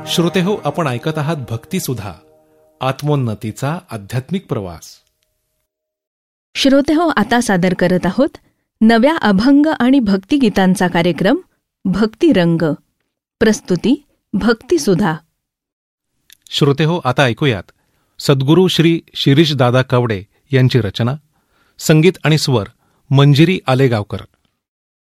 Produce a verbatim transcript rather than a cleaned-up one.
श्रोतेहो, आपण ऐकत आहात भक्तिसुधा, आत्मोन्नतीचा आध्यात्मिक प्रवास. श्रोतेहो, आता सादर करत आहोत नव्या अभंग आणि भक्तिगीतांचा कार्यक्रम भक्तिरंग. प्रस्तुती भक्तिसुधा. श्रोतेहो, आता ऐकूयात सद्गुरू श्री शिरीष दादा कवडे यांची रचना, संगीत आणि स्वर मंजिरी आलेगावकर.